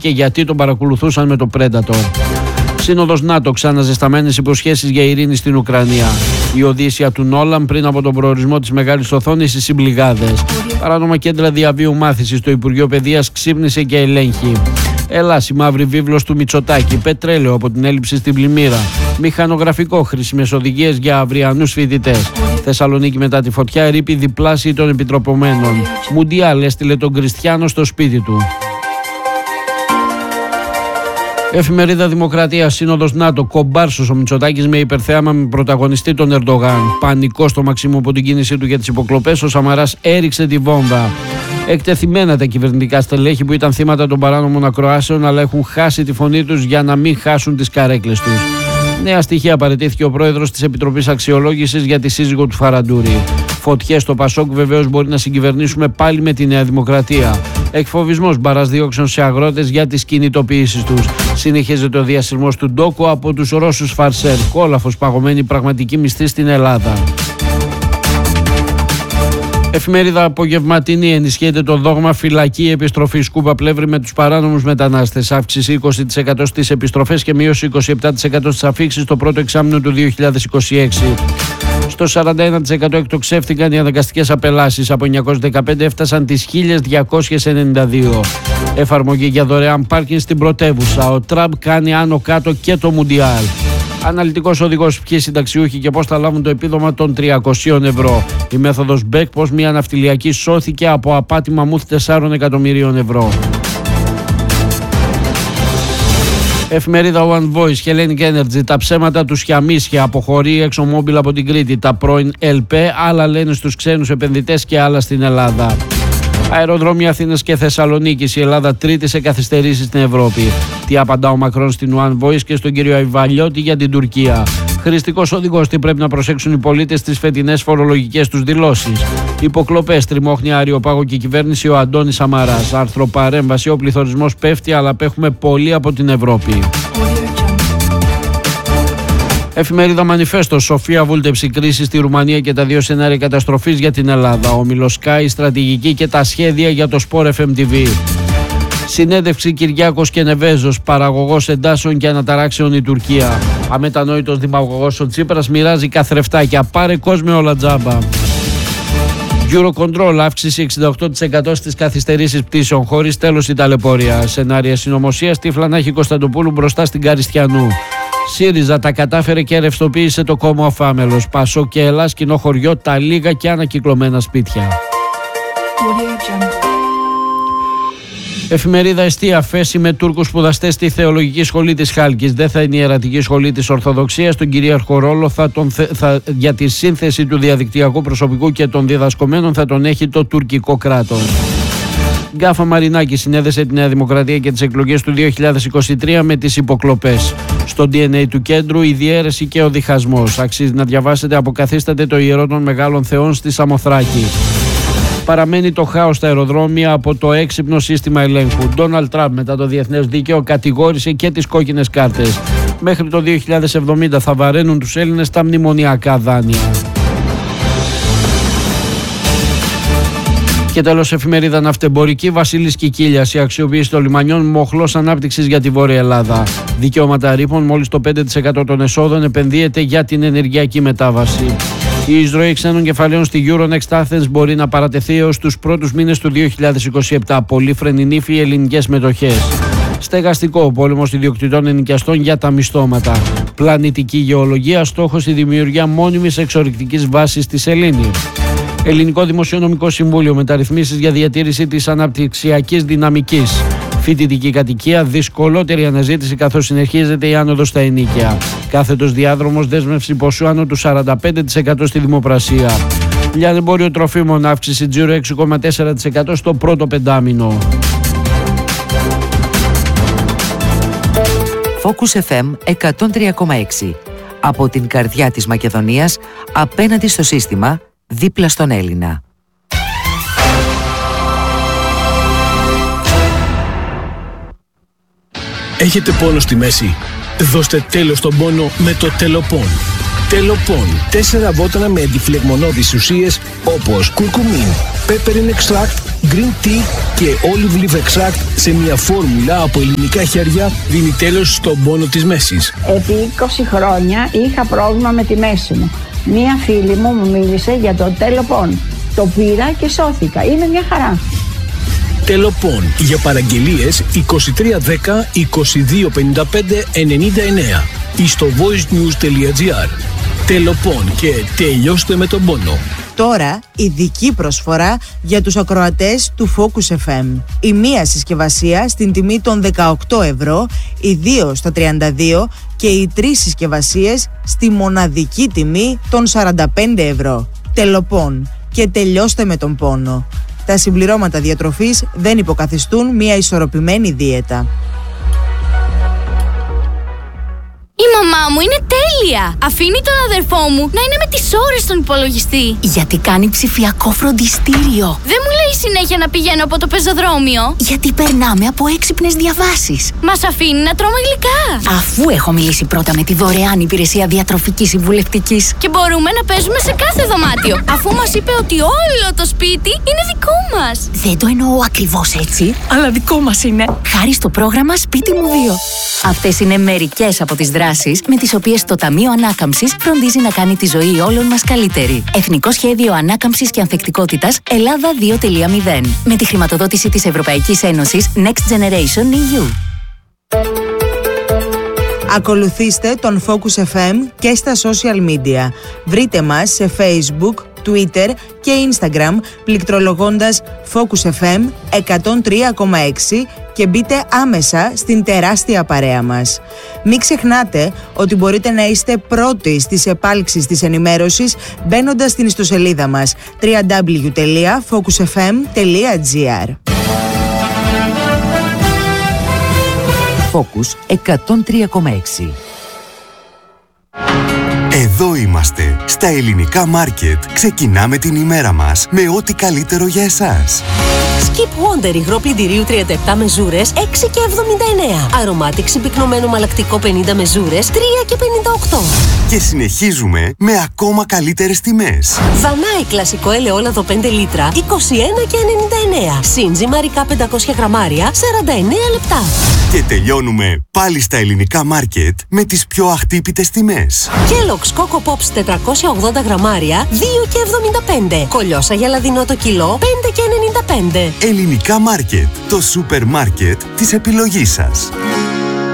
και γιατί τον παρακολουθούσαν με το Predator. Σύνοδος ΝΑΤΟ, ξαναζεσταμένες υποσχέσεις για ειρήνη στην Ουκρανία. Η Οδύσσια του Νόλαν πριν από τον προορισμό της μεγάλης οθόνης στις Συμπληγάδες. Παράνομα κέντρα διαβίου μάθησης στο Υπουργείο Παιδείας ξύπνησε και ελέγχει. Ελλάς, η μαύρη βίβλος του Μητσοτάκη. Πετρέλαιο από την έλλειψη στην πλημμύρα. Μηχανογραφικό, χρήσιμες οδηγίες για αυριανούς φοιτητές. Θεσσαλονίκη μετά τη φωτιά, ρήπη διπλάσιοι των επιτροπωμένων. Μουντιάλ έστειλε τον Κριστιάνο στο σπίτι του. Εφημερίδα Δημοκρατία, Σύνοδος ΝΑΤΟ, κομπάρσος ο Μητσοτάκης με υπερθέαμα με πρωταγωνιστή τον Ερντογάν. Πανικό στο Μαξίμου από την κίνησή του για τις υποκλοπές, ο Σαμαράς έριξε τη βόμβα. Εκτεθειμένα τα κυβερνητικά στελέχη που ήταν θύματα των παράνομων ακροάσεων, αλλά έχουν χάσει τη φωνή τους για να μην χάσουν τις καρέκλες τους. Νέα στοιχεία παραιτήθηκε ο πρόεδρος της Επιτροπής Αξιολόγησης για τη σύζυγο του Φαραντούρη. Φωτιές στο Πασόκ, βεβαίως μπορεί να συγκυβερνήσουμε πάλι με τη Νέα Δημοκρατία. Εκφοβισμός μπαράς διώξεων σε αγρότες για τις κινητοποιήσεις τους. Συνεχίζεται ο διασυρμός του ντόκου από τους Ρώσους φαρσέρ. Κόλαφος, παγωμένη πραγματική μισθή στην Ελλάδα. Εφημερίδα Απογευματινή, ενισχύεται το δόγμα φυλακή επιστροφή. Σκούπα πλεύρη με τους παράνομους μετανάστες. Αύξηση 20% στις επιστροφές και μείωση 27% στις αφήξεις το πρώτο εξάμηνο του 2026. Στο 41% εκτοξεύτηκαν οι αναγκαστικές απελάσεις. Από 915 έφτασαν τις 1292. Εφαρμογή για δωρεάν πάρκινγκ στην πρωτεύουσα. Ο Τραμπ κάνει άνω κάτω και το Μουντιάλ. Αναλυτικός οδηγός, ποιοι συνταξιούχοι και πώς θα λάβουν το επίδομα των 300 ευρώ. Η μέθοδος Μπεκ, πώς μια ναυτιλιακή σώθηκε από απάτη μαμούθ 4 εκατομμυρίων ευρώ. Εφημερίδα One Voice, Hellenic Energy, τα ψέματα του Σιαμίσια, αποχωρεί η ExxonMobil από την Κρήτη. Τα πρώην ΕΛΠΕ, άλλα λένε στους ξένους επενδυτές και άλλα στην Ελλάδα. Αεροδρόμια Αθήνας και Θεσσαλονίκης, η Ελλάδα τρίτη σε καθυστερήσεις στην Ευρώπη. Τι απαντά ο Μακρόν στην One Voice και στον κύριο Αϊβαλιώτη για την Τουρκία. Χρηστικός οδηγός, τι πρέπει να προσέξουν οι πολίτες στις φετινές φορολογικές τους δηλώσεις. Υποκλοπές, τριμώχνει Αριοπάγο και η κυβέρνηση ο Αντώνης Σαμαράς. Άρθρο παρέμβαση, ο πληθωρισμός πέφτει αλλά απέχουμε πολύ από την Ευρώπη. Εφημερίδα Μανιφέστο, Σοφία βούλτεψη, κρίση στη Ρουμανία και τα δύο σενάρια καταστροφής για την Ελλάδα. Όμιλος Sky, στρατηγική και τα σχέδια για το Sport FMTV. Συνέντευξη Κυριάκος και Νεβέζος, παραγωγός εντάσεων και αναταράξεων η Τουρκία. Αμετανόητος δημαγωγός ο Τσίπρας μοιράζει καθρεφτάκια, πάρε κόσμο όλα τζάμπα. Eurocontrol, αύξηση 68% στις καθυστερήσεις πτήσεων χωρίς τέλος η ταλαιπωρία. Σενάρια συνωμοσίας, Τύφλανάχη Κωνσταντοπούλου μπροστά στην Καριστιανού. ΣΥΡΙΖΑ τα κατάφερε και ρευστοποίησε το κόμμα ο Φάμελος. Πασό και Ελλάς, κοινό χωριό, τα λίγα και ανακυκλωμένα σπίτια. Εφημερίδα Εστία, φέση με Τούρκους σπουδαστές στη Θεολογική Σχολή της Χάλκης. Δεν θα είναι η Ιερατική Σχολή της Ορθοδοξίας. Τον κυρίαρχο ρόλο για τη σύνθεση του διαδικτυακού προσωπικού και των διδασκομένων θα τον έχει το τουρκικό κράτος. Γκάφα Μαρινάκη συνέδεσε τη Νέα Δημοκρατία και τις εκλογές του 2023 με τις υποκλοπές. Στο DNA του κέντρου η διαίρεση και ο διχασμός. Αξίζει να διαβάσετε, αποκαθίσταται το ιερό των μεγάλων θεών στη Σαμοθράκη. Παραμένει το χάος στα αεροδρόμια από το έξυπνο σύστημα ελέγχου. Ντόναλντ Τραμπ μετά το διεθνές δίκαιο κατηγόρησε και τις κόκκινες κάρτες. Μέχρι το 2070 θα βαραίνουν τους Έλληνες τα μνημονιακά δάνεια. Και τέλος, εφημερίδα Ναυτεμπορική, Βασίλης Κικίλιας, η αξιοποίηση των λιμανιών μοχλός ανάπτυξης για τη Βόρεια Ελλάδα. Δικαιώματα ρήπων, μόλις το 5% των εσόδων επενδύεται για την ενεργειακή μετάβαση. Η εισρωή ξένων κεφαλαίων στη Euronext Athens μπορεί να παρατεθεί έως τους πρώτους μήνες του 2027. Πολύφρενη νύφη οι ελληνικές μετοχές. Στεγαστικό, ο πόλεμος ιδιοκτητών ενοικιαστών για τα μισθώματα. Πλανητική γεωλογία, στόχος η δημιουργία μόνιμης εξορρυκτικής βάσης στη σελήνη. Ελληνικό Δημοσιονομικό Συμβούλιο, μεταρρυθμίσεις για διατήρηση της αναπτυξιακής δυναμικής. Φοιτητική κατοικία, δυσκολότερη αναζήτηση καθώς συνεχίζεται η άνοδος στα ενοίκια. Κάθετος διάδρομος, δέσμευση ποσού άνω του 45% στη δημοπρασία. Λιανεμπόριο τροφίμων, αύξηση τζίρου 6,4% στο πρώτο πεντάμινο. Focus FM 103,6. Από την καρδιά της Μακεδονίας, απέναντι στο σύστημα, δίπλα στον Έλληνα. Έχετε πόνο στη μέση? Δώστε τέλος στον πόνο με το Τελοπών. Τελοπών. 4 βότανα με αντιφλεγμονώδεις ουσίες όπως κουρκουμίν, peppermint extract, green tea και olive leaf extract σε μια φόρμουλα από ελληνικά χέρια δίνει τέλος στον πόνο της μέσης. Επί 20 χρόνια είχα πρόβλημα με τη μέση μου. Μία φίλη μου μίλησε για το Τελοπών. Το πήρα και σώθηκα. Είναι μια χαρά. Τελοπών. Για παραγγελίες 2310 2255 99 ή στο voicenews.gr. Τελοπών και τελειώστε με τον πόνο. Τώρα ειδική προσφορά για τους ακροατές του Focus FM. Η μία συσκευασία στην τιμή των 18 ευρώ, οι δύο στα 32 και οι 3 συσκευασίες στη μοναδική τιμή των 45 ευρώ. Τελοπών και τελειώστε με τον πόνο. Τα συμπληρώματα διατροφής δεν υποκαθιστούν μια ισορροπημένη δίαιτα. Η μαμά μου είναι τέλεια! Αφήνει τον αδερφό μου να είναι με τις ώρες στον υπολογιστή. Γιατί κάνει ψηφιακό φροντιστήριο. Δεν μου λέει συνέχεια να πηγαίνω από το πεζοδρόμιο. Γιατί περνάμε από έξυπνες διαβάσεις. Μας αφήνει να τρώμε γλυκά. Αφού έχω μιλήσει πρώτα με τη δωρεάν υπηρεσία διατροφικής συμβουλευτικής. Και μπορούμε να παίζουμε σε κάθε δωμάτιο. Αφού μας είπε ότι όλο το σπίτι είναι δικό μας. Δεν το εννοώ ακριβώς έτσι, αλλά δικό μας είναι. Χάρη στο πρόγραμμα Σπίτι μου 2. Αυτές είναι μερικές από τις δράσεις με τις οποίες το Ταμείο Ανάκαμψης φροντίζει να κάνει τη ζωή όλων μας καλύτερη. Εθνικό Σχέδιο Ανάκαμψης και Ανθεκτικότητας Ελλάδα 2.0. Με τη χρηματοδότηση της Ευρωπαϊκής Ένωσης Next Generation EU. Ακολουθήστε τον Focus FM και στα social media. Βρείτε μας σε Facebook, Twitter και Instagram πληκτρολογώντας Focus FM 103,6 και μπείτε άμεσα στην τεράστια παρέα μας. Μην ξεχνάτε ότι μπορείτε να είστε πρώτοι στις επάλξεις της ενημέρωσης μπαίνοντας στην ιστοσελίδα μας www.focusfm.gr. Focus 103,6. Εδώ είμαστε, στα ελληνικά μάρκετ. Ξεκινάμε την ημέρα μας με ό,τι καλύτερο για εσάς. Skip Wonder υγρό πλυντηρίου 37 μεζούρες 6,79. Αρωμάτιξη πυκνωμένο μαλακτικό 50 μεζούρες 3,58. Και συνεχίζουμε με ακόμα καλύτερες τιμές. Βανάι κλασικό ελαιόλαδο 5 λίτρα 21,99. Σύντζι μαρικά 500 γραμμάρια 49 λεπτά. Και τελειώνουμε πάλι στα ελληνικά μάρκετ με τις πιο αχτύπητες τιμές. Kellogg's Coco Pops 480 γραμμάρια 2,75. Κολιόσα γελαδινό το κιλό 5,95. Ελληνικά μάρκετ, το σούπερ μάρκετ της επιλογής σας.